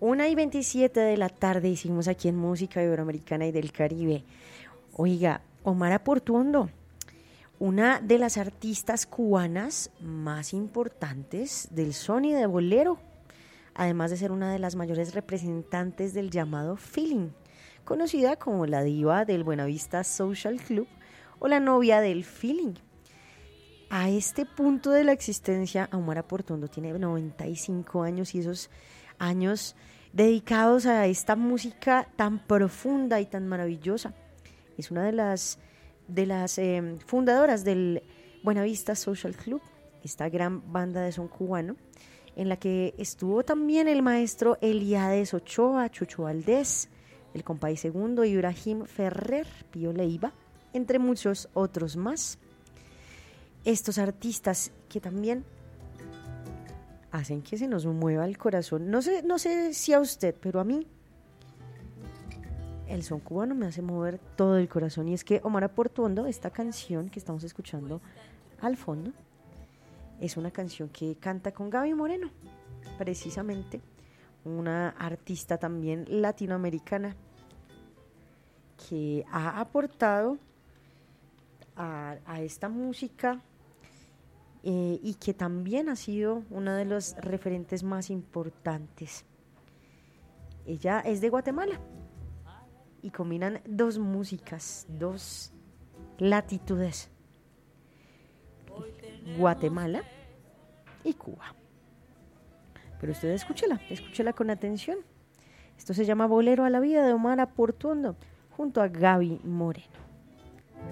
1:27 de la tarde hicimos aquí en Música Iberoamericana y del Caribe. Oiga, Omara Portuondo, una de las artistas cubanas más importantes del son y de bolero, además de ser una de las mayores representantes del llamado feeling, conocida como la diva del Buenavista Social Club o la novia del feeling. A este punto de la existencia, Omara Portuondo tiene 95 años y esos años dedicados a esta música tan profunda y tan maravillosa. Es una de las fundadoras del Buenavista Social Club, esta gran banda de son cubano, en la que estuvo también el maestro Eliades Ochoa, Chucho Valdés, el Compay Segundo, Ibrahim Ferrer, Pío Leiva, entre muchos otros más. Estos artistas que también hacen que se nos mueva el corazón. No sé si a usted, pero a mí el son cubano me hace mover todo el corazón. Y es que Omara Portuondo, esta canción que estamos escuchando al fondo, es una canción que canta con Gaby Moreno, precisamente una artista también latinoamericana que ha aportado a esta música y que también ha sido uno de los referentes más importantes. Ella es de Guatemala y combinan dos músicas, dos latitudes, Guatemala y Cuba. Pero usted escúchela con atención. Esto se llama Bolero a la vida de Omara Portuondo junto a Gaby Moreno.